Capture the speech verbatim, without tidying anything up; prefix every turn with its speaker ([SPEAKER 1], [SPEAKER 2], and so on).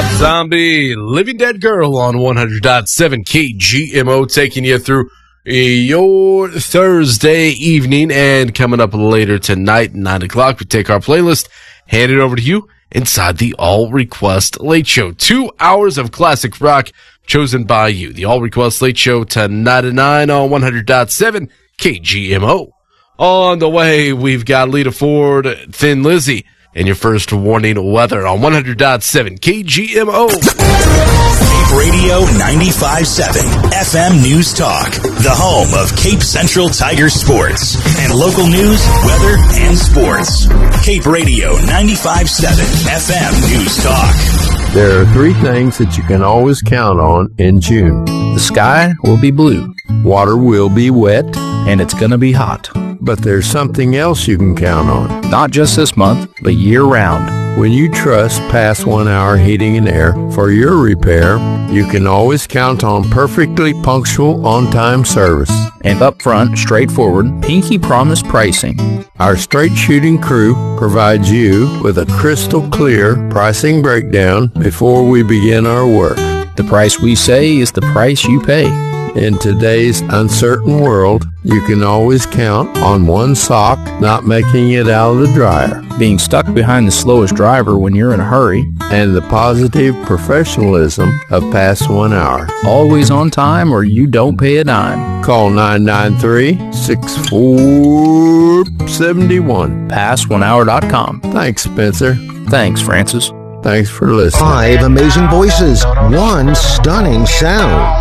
[SPEAKER 1] Zombie Living Dead Girl on one hundred point seven K G M O, taking you through your Thursday evening. And coming up later tonight, nine o'clock, we take our playlist, hand it over to you inside the All Request Late Show. Two hours of classic rock chosen by you. The All Request Late Show tonight at nine on one hundred point seven K G M O. On the way, we've got Lita Ford, Thin Lizzy, and your first warning weather on one hundred point seven K G M O.
[SPEAKER 2] Cape Radio ninety-five point seven F M News Talk, the home of Cape Central Tiger sports and local news, weather, and sports. Cape Radio ninety-five point seven F M News Talk.
[SPEAKER 3] There are three things that you can always count on in June.
[SPEAKER 4] The sky will be blue.
[SPEAKER 3] Water will be wet.
[SPEAKER 4] And it's going to be hot.
[SPEAKER 3] But there's something else you can count on.
[SPEAKER 4] Not just this month, but year-round.
[SPEAKER 3] When you trust Past One Hour Heating and Air for your repair, you can always count on perfectly punctual, on-time service.
[SPEAKER 4] And upfront, straightforward, pinky promise pricing.
[SPEAKER 3] Our straight-shooting crew provides you with a crystal-clear pricing breakdown before we begin our work.
[SPEAKER 4] The price we say is the price you pay.
[SPEAKER 3] In today's uncertain world, you can always count on one sock not making it out of the dryer,
[SPEAKER 4] being stuck behind the slowest driver when you're in a hurry,
[SPEAKER 3] and the positive professionalism of Past One Hour.
[SPEAKER 4] Always on time or you don't pay a dime.
[SPEAKER 3] Call nine nine three, six four seven one.
[SPEAKER 4] past one hour dot com.
[SPEAKER 3] Thanks, Spencer.
[SPEAKER 4] Thanks, Francis.
[SPEAKER 3] Thanks for listening.
[SPEAKER 5] Five amazing voices, one stunning sound.